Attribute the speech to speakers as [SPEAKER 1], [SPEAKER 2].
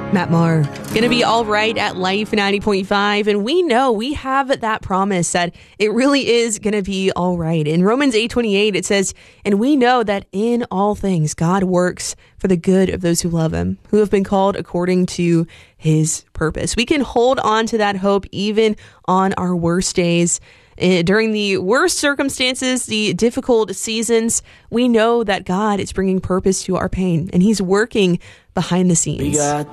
[SPEAKER 1] Matt Maher. Gonna be all right at Life 90.5. And we know we have that promise that it really is gonna be all right. In Romans 8:28, it says, and we know that in all things God works for the good of those who love him, who have been called according to his purpose. We can hold on to that hope even on our worst days. During the worst circumstances, the difficult seasons, we know that God is bringing purpose to our pain, and he's working behind the scenes.